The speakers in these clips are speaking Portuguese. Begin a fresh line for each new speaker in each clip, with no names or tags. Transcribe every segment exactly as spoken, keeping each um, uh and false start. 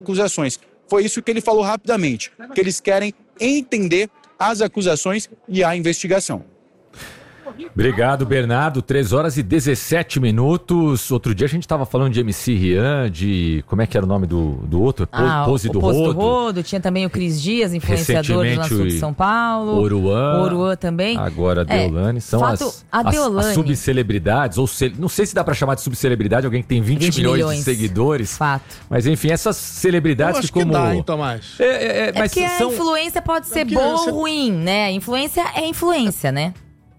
acusações. Foi isso que ele falou rapidamente, que eles querem entender as acusações e a investigação.
Obrigado, Bernardo. três horas e dezessete minutos. Outro dia a gente estava falando de M C Rian, de... Como é que era o nome do, do outro?
Ah,
Pose
o
do
Pose
Rodo.
do Rodo. Tinha também o Cris Dias, influenciador do Sul de São Paulo.
Oruan.
Oruan também.
Agora a Deolane. É, são
fato,
as,
a Deolane,
as, as subcelebridades, ou ce, não sei se dá para chamar de subcelebridade, alguém que tem vinte, vinte milhões, milhões de seguidores.
Fato.
Mas enfim, essas celebridades
Eu acho
que como...
que dá, hein, Tomás?
É, é, é, mas
porque
são...
a influência pode ser
é
boa
você...
ou ruim, né? A influência é influência, né?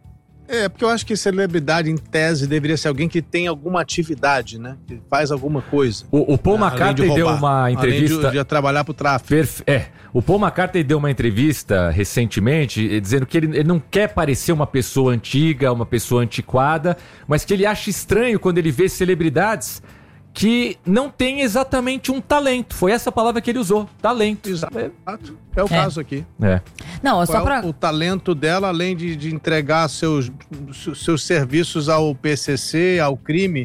É, porque eu acho que celebridade, em tese, deveria ser alguém que tem alguma atividade, né? Que faz alguma coisa.
O, o Paul
né?
McCartney
de
deu uma entrevista...
Além de, de trabalhar pro tráfico.
Perfe... É, o Paul McCartney deu uma entrevista recentemente dizendo que ele, ele não quer parecer uma pessoa antiga, uma pessoa antiquada, mas que ele acha estranho quando ele vê celebridades que não tem exatamente um talento. Foi essa palavra que ele usou, talento.
Exato. É o é. caso aqui.
É.
Não, só pra...
é o, o talento dela, além de, de entregar seus, seus serviços ao P C C, ao crime.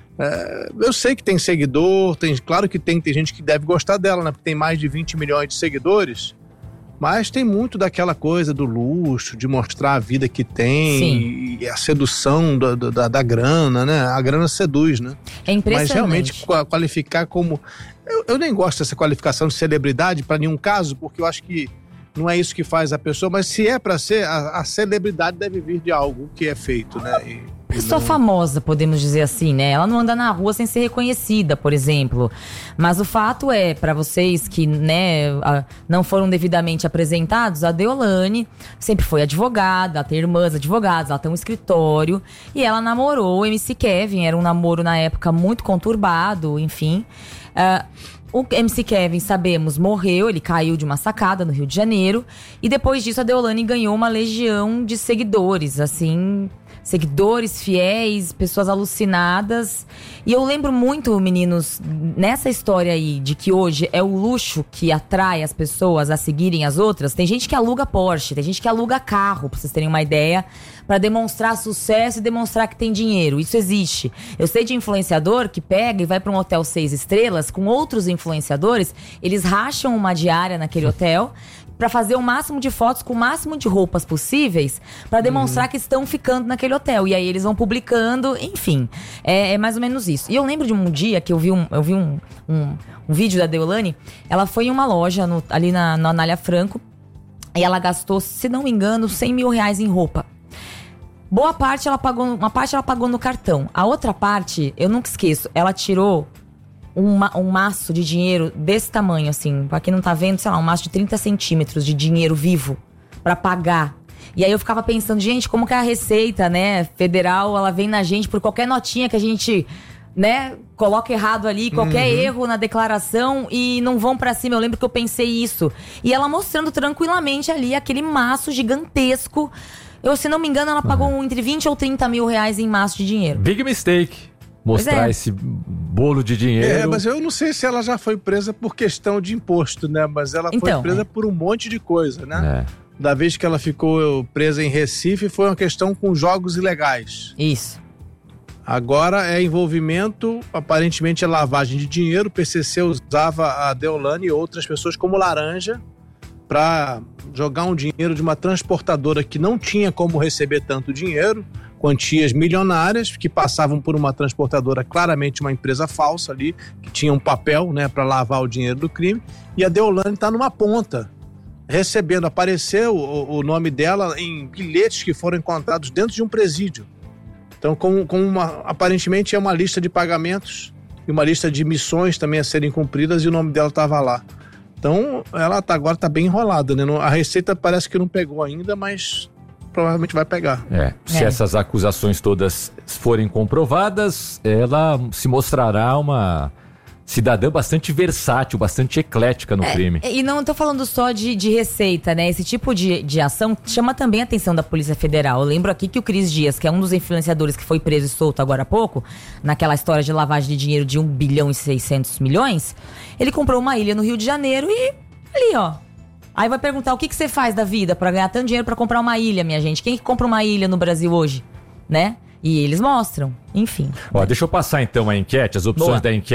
É, eu sei que tem seguidor, tem, claro que tem, tem gente que deve gostar dela, né? Porque tem mais de vinte milhões de seguidores. Mas tem muito daquela coisa do luxo, de mostrar a vida que tem, e a sedução da, da, da grana, né? A grana seduz, né?
É impressionante.
Mas realmente qualificar como... Eu, eu nem gosto dessa qualificação de celebridade para nenhum caso, porque eu acho que não é isso que faz a pessoa, mas se é para ser, a, a celebridade deve vir de algo que é feito, né? E,
Pessoa não... famosa, podemos dizer assim, né? Ela não anda na rua sem ser reconhecida, por exemplo. Mas o fato é, para vocês que, né, não foram devidamente apresentados, a Deolane sempre foi advogada, ela tem irmãs advogadas, ela tem um escritório e ela namorou o M C Kevin. Era um namoro na época muito conturbado, enfim. Uh, O M C Kevin, sabemos, morreu, ele caiu de uma sacada no Rio de Janeiro. E depois disso a Deolane ganhou uma legião de seguidores, assim... Seguidores fiéis, pessoas alucinadas. E eu lembro muito, meninos, nessa história aí de que hoje é o luxo que atrai as pessoas a seguirem as outras. Tem gente que aluga Porsche, tem gente que aluga carro, pra vocês terem uma ideia, pra demonstrar sucesso e demonstrar que tem dinheiro. Isso existe. Eu sei de influenciador que pega e vai pra um hotel seis estrelas com outros influenciadores, eles racham uma diária naquele hotel pra fazer o máximo de fotos com o máximo de roupas possíveis pra demonstrar uhum. que estão ficando naquele hotel. E aí eles vão publicando, enfim. É, é mais ou menos isso. E eu lembro de um dia que eu vi um, eu vi um, um, um vídeo da Deolane. Ela foi em uma loja no, ali na, na Anália Franco e ela gastou, se não me engano, cem mil reais em roupa. Boa parte ela pagou, uma parte ela pagou no cartão. A outra parte, eu nunca esqueço, ela tirou Um, ma- um maço de dinheiro desse tamanho, assim. Pra quem não tá vendo, sei lá, um maço de trinta centímetros de dinheiro vivo pra pagar. E aí eu ficava pensando, gente, como que a Receita, né, Federal, ela vem na gente por qualquer notinha que a gente, né, coloca errado ali, qualquer uhum. erro na declaração e não vão pra cima. Eu lembro que eu pensei isso. E ela mostrando tranquilamente ali aquele maço gigantesco. Eu, se não me engano, ela pagou uhum. entre vinte ou trinta mil reais em maço de dinheiro.
Big mistake. Mostrar é. esse bolo de dinheiro.
É, mas eu não sei se ela já foi presa por questão de imposto, né? Mas ela
então,
foi presa
é.
por um monte de coisa, né?
É.
Da vez que ela ficou presa em Recife, foi uma questão com jogos ilegais.
Isso.
Agora é envolvimento, aparentemente é lavagem de dinheiro. O P C C usava a Deolane e outras pessoas como laranja para jogar um dinheiro de uma transportadora que não tinha como receber tanto dinheiro, quantias milionárias que passavam por uma transportadora, claramente uma empresa falsa ali, que tinha um papel, né, para lavar o dinheiro do crime, e a Deolane está numa ponta, recebendo, apareceu o, o nome dela em bilhetes que foram encontrados dentro de um presídio. Então, com, com uma, aparentemente é uma lista de pagamentos e uma lista de missões também a serem cumpridas, e o nome dela estava lá. Então, ela tá, agora está bem enrolada, né? A Receita parece que não pegou ainda, mas provavelmente vai pegar.
É, se
é.
essas acusações todas forem comprovadas, ela se mostrará uma cidadã bastante versátil, bastante eclética no
é,
crime.
E não estou falando só de, de receita, né? Esse tipo de, de ação chama também a atenção da Polícia Federal. Eu lembro aqui que o Cris Dias, que é um dos influenciadores que foi preso e solto agora há pouco, naquela história de lavagem de dinheiro de um bilhão e seiscentos milhões, ele comprou uma ilha no Rio de Janeiro e ali, ó. Aí vai perguntar, o que, que você faz da vida pra ganhar tanto dinheiro pra comprar uma ilha, minha gente? Quem que compra uma ilha no Brasil hoje, né? E eles mostram, enfim.
Ó, deixa eu passar então a enquete, as opções
Boa.
da enquete.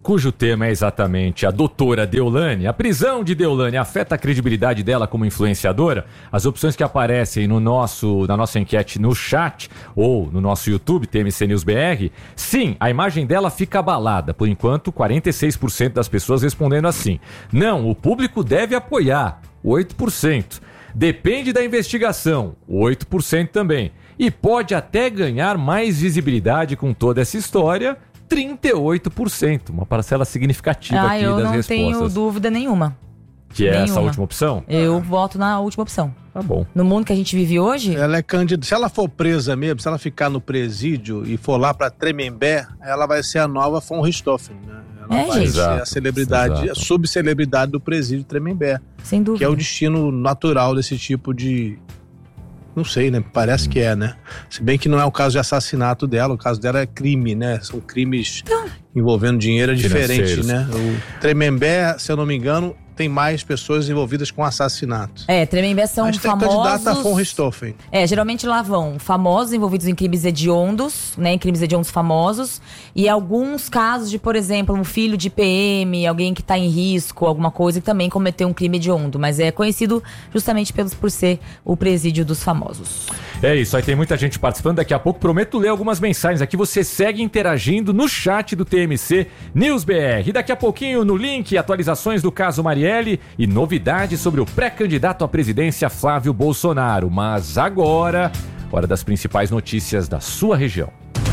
cujo tema é exatamente a doutora Deolane, a prisão de Deolane afeta a credibilidade dela como influenciadora? As opções que aparecem no nosso, na nossa enquete no chat ou no nosso YouTube, T M C News B R, sim, a imagem dela fica abalada. Por enquanto, quarenta e seis por cento das pessoas respondendo assim. Não, o público deve apoiar, oito por cento. Depende da investigação, oito por cento também. E pode até ganhar mais visibilidade com toda essa história, trinta e oito por cento. Uma parcela significativa
ah,
aqui das respostas.
Eu não tenho dúvida nenhuma.
Que é
nenhuma.
Essa última opção?
Eu voto na última opção.
Tá bom.
No mundo que a gente vive hoje...
Ela é candidata. Se ela for presa mesmo, se ela ficar no presídio e for lá pra Tremembé, ela vai ser a nova von Richthofen, né? Ela
É,
vai
gente.
ser
Exato,
a celebridade,
exato.
a subcelebridade do presídio Tremembé.
Sem dúvida.
Que é o destino natural desse tipo de... Não sei, né? Parece hum. que é, né? Se bem que não é o caso de assassinato dela, o caso dela é crime, né? São crimes então... envolvendo dinheiro, é diferente, né? O Tremembé, se eu não me engano, tem mais pessoas envolvidas com assassinato.
É, Tremembé são
Mas tem
famosos...
candidata a von Richthofen.
É, geralmente lá vão famosos envolvidos em crimes hediondos, né, em crimes hediondos famosos, e alguns casos de, por exemplo, um filho de P M, alguém que está em risco, alguma coisa, que também cometeu um crime hediondo, mas é conhecido justamente pelos, por ser o presídio dos famosos.
É isso, aí tem muita gente participando, daqui a pouco prometo ler algumas mensagens aqui, você segue interagindo no chat do T M C News B R, e daqui a pouquinho no link, atualizações do caso Marielle e novidades sobre o pré-candidato à presidência Flávio Bolsonaro, mas agora, hora das principais notícias da sua região.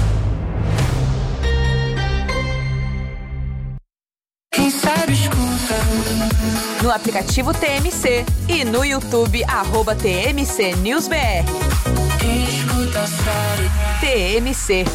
Quem sabe escuta. No aplicativo T M C e no YouTube, arroba T M C News B R. Quem escuta sabe. T M C.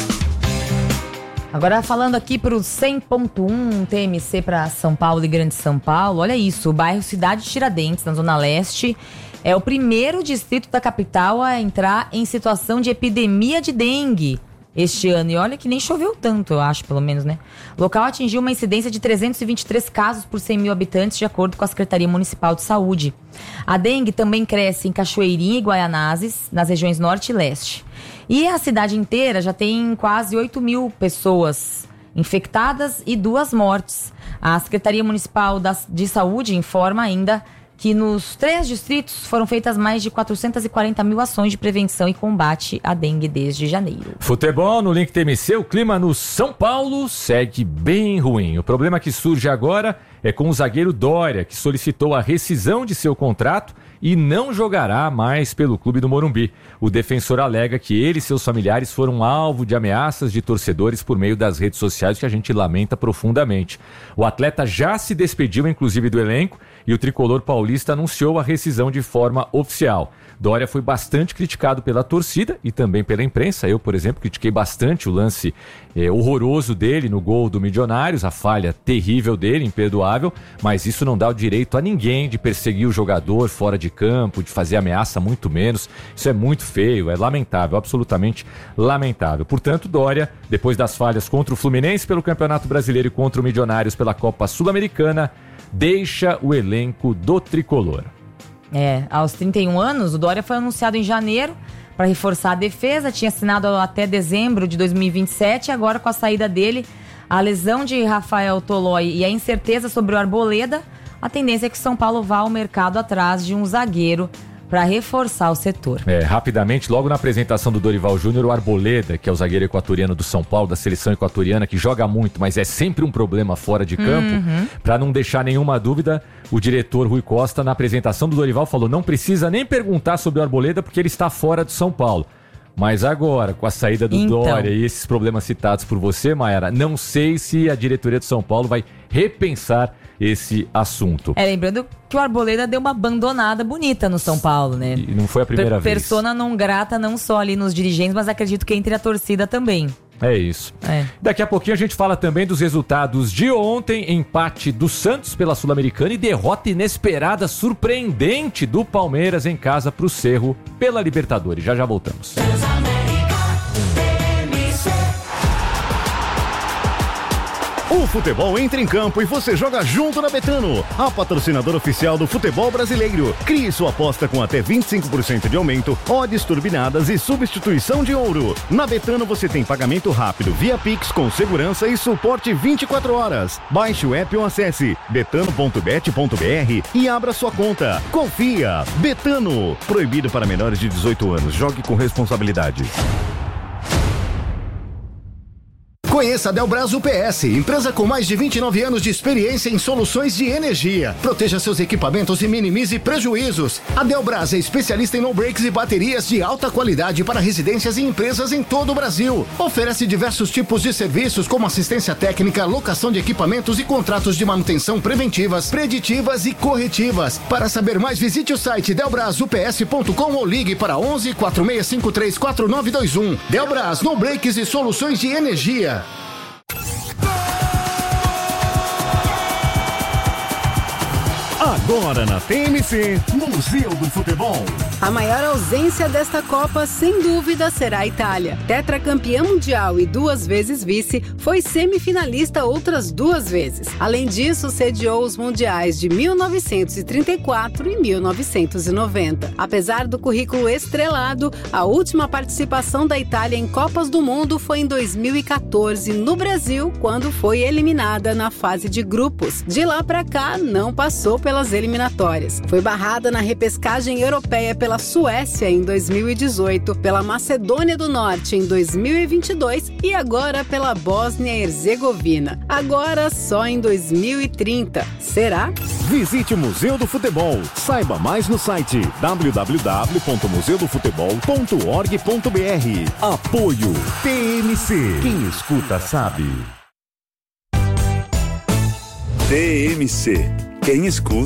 Agora falando aqui para o cem ponto um T M C para São Paulo e Grande São Paulo, olha isso, o bairro Cidade Tiradentes, na Zona Leste, é o primeiro distrito da capital a entrar em situação de epidemia de dengue este ano. E olha que nem choveu tanto, eu acho, pelo menos, né? O local atingiu uma incidência de trezentos e vinte e três casos por cem mil habitantes, de acordo com a Secretaria Municipal de Saúde. A dengue também cresce em Cachoeirinha e Guaianazes, nas regiões norte e leste. E a cidade inteira já tem quase oito mil pessoas infectadas e duas mortes. A Secretaria Municipal de Saúde informa ainda que nos três distritos foram feitas mais de quatrocentas e quarenta mil ações de prevenção e combate à dengue desde janeiro.
Futebol no Link T M C, o clima no São Paulo segue bem ruim. O problema que surge agora é com o zagueiro Dória, que solicitou a rescisão de seu contrato e não jogará mais pelo clube do Morumbi. O defensor alega que ele e seus familiares foram alvo de ameaças de torcedores por meio das redes sociais, que a gente lamenta profundamente. O atleta já se despediu, inclusive, do elenco, e o tricolor paulista anunciou a rescisão de forma oficial. Dória foi bastante criticado pela torcida e também pela imprensa. Eu, por exemplo, critiquei bastante o lance é, horroroso dele no gol do Milionários, a falha terrível dele, imperdoável, mas isso não dá o direito a ninguém de perseguir o jogador fora de campo, de fazer ameaça, muito menos. Isso é muito feio, é lamentável, absolutamente lamentável. Portanto, Dória, depois das falhas contra o Fluminense pelo Campeonato Brasileiro e contra o Milionários pela Copa Sul-Americana, deixa o elenco do tricolor.
É, aos trinta e um anos, o Dória foi anunciado em janeiro para reforçar a defesa, tinha assinado até dezembro de dois mil e vinte e sete, e agora com a saída dele, a lesão de Rafael Tolói e a incerteza sobre o Arboleda, a tendência é que São Paulo vá ao mercado atrás de um zagueiro para reforçar o setor.
É, rapidamente, logo na apresentação do Dorival Júnior, o Arboleda, que é o zagueiro equatoriano do São Paulo, da seleção equatoriana, que joga muito, mas é sempre um problema fora de campo, uhum. Para não deixar nenhuma dúvida, o diretor Rui Costa, na apresentação do Dorival, falou: não precisa nem perguntar sobre o Arboleda, porque ele está fora do São Paulo. Mas agora, com a saída do então... Dória e esses problemas citados por você, Mayara, não sei se a diretoria do São Paulo vai repensar esse assunto.
É, lembrando que o Arboleda deu uma abandonada bonita no São Paulo, né?
E não foi a primeira
per-
vez.
Persona não grata não só ali nos dirigentes, mas acredito que entre a torcida também.
É isso.
É.
Daqui a pouquinho a gente fala também dos resultados de ontem, empate do Santos pela Sul-Americana e derrota inesperada, surpreendente do Palmeiras em casa pro Cerro pela Libertadores. Já já voltamos.
O futebol entra em campo e você joga junto na Betano, a patrocinadora oficial do futebol brasileiro. Crie sua aposta com até vinte e cinco por cento de aumento, odds turbinadas e substituição de ouro. Na Betano você tem pagamento rápido via Pix com segurança e suporte vinte e quatro horas. Baixe o app ou acesse betano ponto bet ponto br e abra sua conta. Confia! Betano. Proibido para menores de dezoito anos. Jogue com responsabilidade.
Conheça a Delbras U P S, empresa com mais de vinte e nove anos de experiência em soluções de energia. Proteja seus equipamentos e minimize prejuízos. A Delbras é especialista em no-breaks e baterias de alta qualidade para residências e empresas em todo o Brasil. Oferece diversos tipos de serviços como assistência técnica, locação de equipamentos e contratos de manutenção preventivas, preditivas e corretivas. Para saber mais, visite o site delbras u p s ponto com ou ligue para onze, quatro seis cinco três, quatro nove dois um. Delbras, no-breaks e soluções de energia.
Agora na T M C, Museu do Futebol.
A maior ausência desta Copa, sem dúvida, será a Itália. Tetracampeã mundial e duas vezes vice, foi semifinalista outras duas vezes. Além disso, sediou os mundiais de mil novecentos e trinta e quatro e mil novecentos e noventa. Apesar do currículo estrelado, a última participação da Itália em Copas do Mundo foi em dois mil e quatorze, no Brasil, quando foi eliminada na fase de grupos. De lá pra cá, não passou pelas eliminatórias. Foi barrada na repescagem europeia pela Suécia em dois mil e dezoito, pela Macedônia do Norte em dois mil e vinte e dois e agora pela Bósnia e Herzegovina. Agora só em dois mil e trinta. Será?
Visite o Museu do Futebol. Saiba mais no site w w w ponto museu do futebol ponto org ponto b r. Apoio T M C. Quem escuta sabe.
T M C. Quem escuta